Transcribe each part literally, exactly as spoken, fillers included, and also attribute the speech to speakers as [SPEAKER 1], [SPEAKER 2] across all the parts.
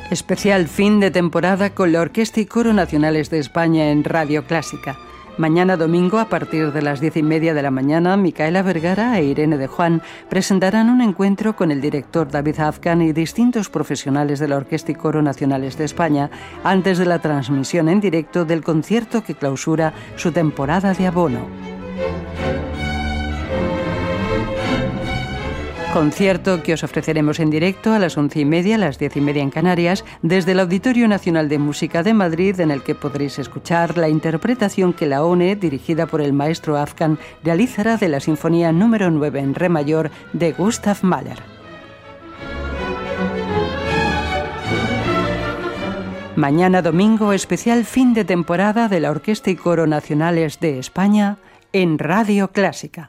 [SPEAKER 1] Especial fin de temporada con la Orquesta y Coro Nacionales de España en Radio Clásica. Mañana domingo, a partir de las diez y media de la mañana, Micaela Vergara e Irene de Juan presentarán un encuentro con el director David Azcan y distintos profesionales de la Orquesta y Coro Nacionales de España antes de la transmisión en directo del concierto que clausura su temporada de abono. Concierto que os ofreceremos en directo a las once y media, a las diez y media en Canarias, desde el Auditorio Nacional de Música de Madrid, en el que podréis escuchar la interpretación que la O N E, dirigida por el maestro Azcan, realizará de la Sinfonía número nueve en Re mayor de Gustav Mahler. Mañana domingo, especial fin de temporada de la Orquesta y Coro Nacionales de España en Radio Clásica.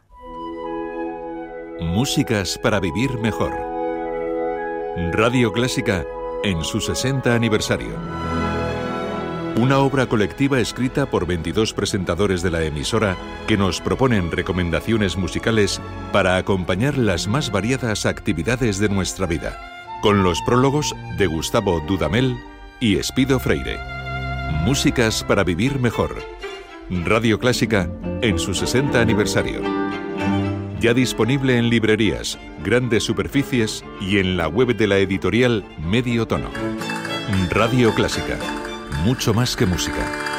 [SPEAKER 2] Músicas para vivir mejor. Radio Clásica en su sesenta aniversario. Una obra colectiva escrita por veintidós presentadores de la emisora que nos proponen recomendaciones musicales para acompañar las más variadas actividades de nuestra vida, con los prólogos de Gustavo Dudamel y Espido Freire. Músicas para vivir mejor. Radio Clásica en su sesenta aniversario. Ya disponible en librerías, grandes superficies y en la web de la editorial Medio Tono. Radio Clásica. Mucho más que música.